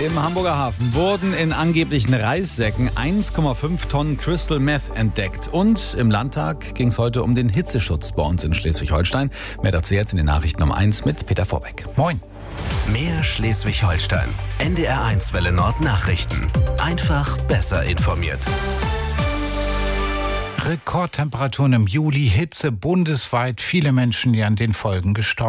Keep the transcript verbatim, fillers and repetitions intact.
Im Hamburger Hafen wurden in angeblichen Reissäcken eins Komma fünf Tonnen Crystal Meth entdeckt. Und im Landtag ging es heute um den Hitzeschutz bei uns in Schleswig-Holstein. Mehr dazu jetzt in den Nachrichten um eins mit Peter Vorbeck. Moin. Mehr Schleswig-Holstein. N D R eins Welle Nord Nachrichten. Einfach besser informiert. Rekordtemperaturen im Juli, Hitze bundesweit, viele Menschen, die an den Folgen gestorben sind.